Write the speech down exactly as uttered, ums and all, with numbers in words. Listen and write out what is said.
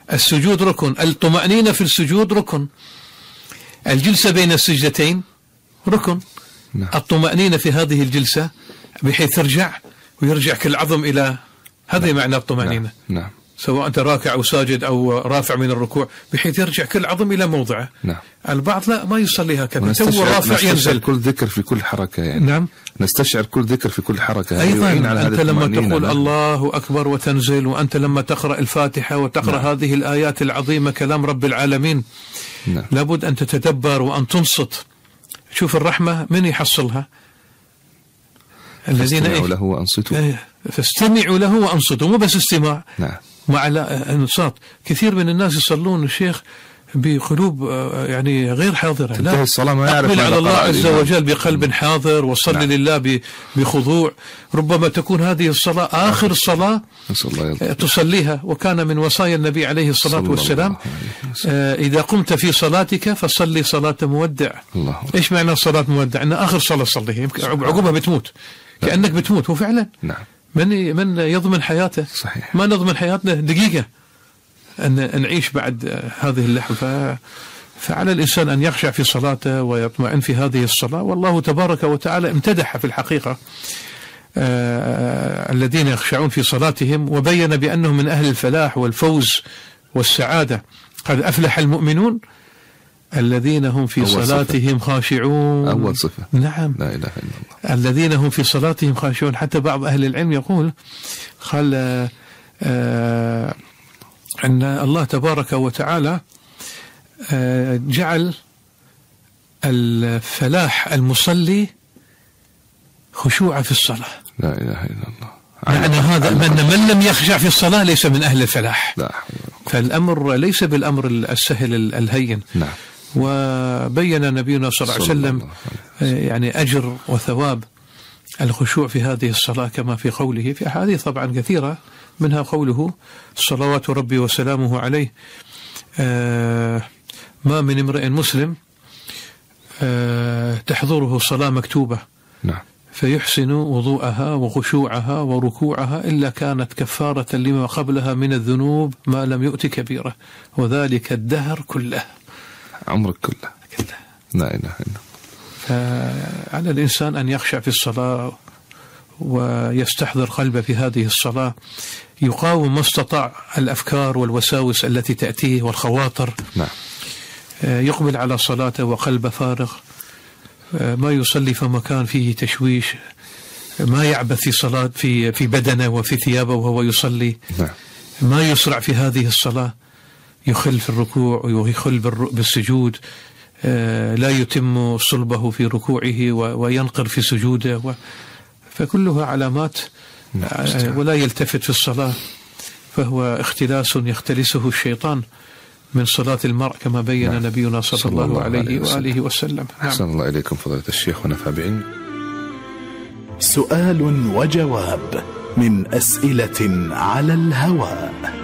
السجود ركن، الطمأنينة في السجود ركن، الجلسة بين السجدتين ركن. نعم. الطمأنينة في هذه الجلسة بحيث ترجع ويرجع كل عظم إلى هذا. نعم. معنى الطمأنينة. نعم. نعم. سواء أنت راكع أو ساجد أو رافع من الركوع بحيث يرجع كل عظم إلى موضعه. نعم. البعض لا ما يصليها كذا، تو رافع ينزل. كل ذكر في كل حركة يعني. نعم. نستشعر كل ذكر في كل حركة. أيضا على أنت لما تقول نعم. الله أكبر وتنزل، وأنت لما تقرأ الفاتحة وتقرأ نعم. هذه الآيات العظيمة كلام رب العالمين. نعم. لابد أن تتدبر وأن تنصت. شوف الرحمة من يحصلها؟ الذين فاستمعوا له وأنصتوا. فاستمعوا له وأنصتوا، مو بس استماع. نعم. مع الانصات. كثير من الناس يصلون الشيخ بقلوب يعني غير حاضرة. لا، أقبل على الله عز وجل بقلب حاضر، وصل نعم. لله بخضوع. ربما تكون هذه الصلاة آخر الصلاة تصليها، وكان من وصايا النبي عليه الصلاة والسلام آه إذا قمت في صلاتك فصلي صلاة مودع. الله. إيش معنى صلاة مودع؟ أن آخر صلاة صليها، عقبها بتموت، كأنك بتموت. وفعلا نعم. من من يضمن حياته؟ صحيح. ما نضمن حياتنا دقيقة أن نعيش بعد هذه اللحظة. فعلى الإنسان أن يخشع في صلاته ويطمئن في هذه الصلاة. والله تبارك وتعالى امتدح في الحقيقة آه الذين يخشعون في صلاتهم، وبين بأنهم من أهل الفلاح والفوز والسعادة. قد أفلح المؤمنون الذين هم في صلاتهم صفة. خاشعون. أول صفة. نعم. لا إله إلا الله. الذين هم في صلاتهم خاشعون. حتى بعض أهل العلم يقول قال آه أن الله تبارك وتعالى آه جعل الفلاح المصلي خشوع في الصلاة. لا إله إلا الله. يعني هذا من, من لم يخشع في الصلاة ليس من أهل الفلاح. لا. فالأمر ليس بالأمر السهل الهين. نعم. وبين نبينا صلى الله عليه وسلم يعني أجر وثواب الخشوع في هذه الصلاة كما في قوله في أحاديث طبعا كثيرة، منها قوله صلوات ربي وسلامه عليه آه ما من امرئ مسلم آه تحضره صلاة مكتوبة نعم. فيحسن وضوءها وخشوعها وركوعها إلا كانت كفارة لما قبلها من الذنوب ما لم يؤت كبيرة، وذلك الدهر كله، عمرك كله. كله. لا إله إلا الله. فعلى الإنسان أن يخشع في الصلاة ويستحضر قلبه في هذه الصلاة، يقاوم ما استطاع الأفكار والوساوس التي تأتيه والخواطر. نعم. يقبل على صلاته وقلب فارغ، ما يصلي في مكان فيه تشويش، ما يعبث في صلاة في في بدنه وفي ثيابه وهو يصلي. نعم. ما يسرع في هذه الصلاة، يخل في الركوع ويخل بالسجود، لا يتم صلبه في ركوعه وينقر في سجوده، فكلها علامات. ولا يلتفت في الصلاة، فهو اختلاس يختلسه الشيطان من صلاة المرء كما بين نعم. نبينا صلى, صلى الله, الله عليه, عليه وسلم. وآله وسلم. أحسن نعم. الله إليكم فضيلة الشيخ ونفع بعلمي. سؤال وجواب من أسئلة على الهواء.